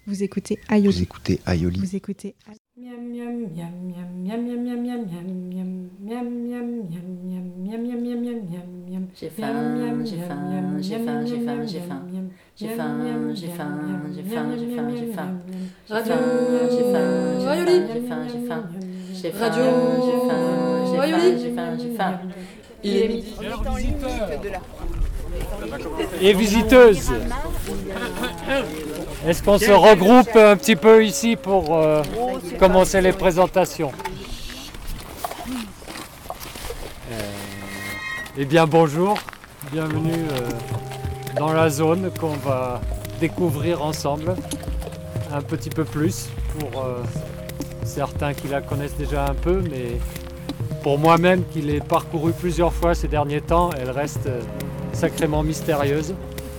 Vous écoutez Aïoli. Vous écoutez Aïoli. Vous écoutez J'ai faim, j'ai faim, j'ai faim, j'ai faim, j'ai faim. J'ai faim, j'ai faim, j'ai faim, j'ai faim, j'ai faim. Radio Aïoli. J'ai faim, j'ai faim. J'ai faim, Radio j'ai faim, Aïoli. j'ai faim, j'ai faim. Il est midi. Et visiteuses, est-ce qu'on se regroupe un petit peu ici pour commencer les présentations? Eh bien bonjour, bienvenue dans la zone qu'on va découvrir ensemble un petit peu plus pour certains qui la connaissent déjà un peu, mais pour moi-même qui l'ai parcouru plusieurs fois ces derniers temps, elle reste sacrément mystérieuse.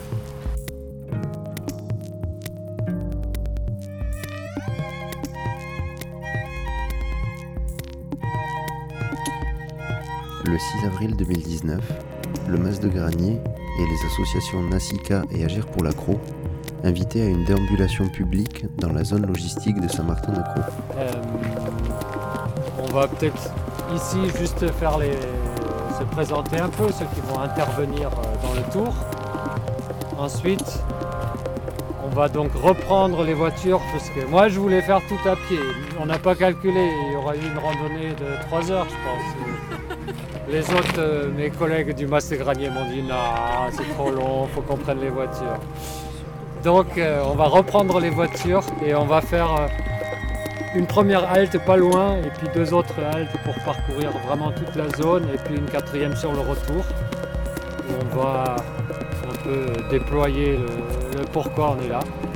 Le 6 avril 2019, le Mas de Granier et les associations Nassica et Agir pour l'accro invitaient à une déambulation publique dans la zone logistique de Saint-Martin-de-Crau. On va peut-être ici juste se présenter un peu, ceux qui vont intervenir dans le tour. Ensuite, on va donc reprendre les voitures parce que moi je voulais faire tout à pied. On n'a pas calculé, il y aura eu une randonnée de 3 heures je pense. Les autres, mes collègues du Mas de Granier m'ont dit non, c'est trop long, il faut qu'on prenne les voitures. Donc on va reprendre les voitures et on va faire une première halte pas loin et puis 2 autres haltes pour parcourir vraiment toute la zone et puis une 4e sur le retour. Où on va un peu déployer le pourquoi on est là.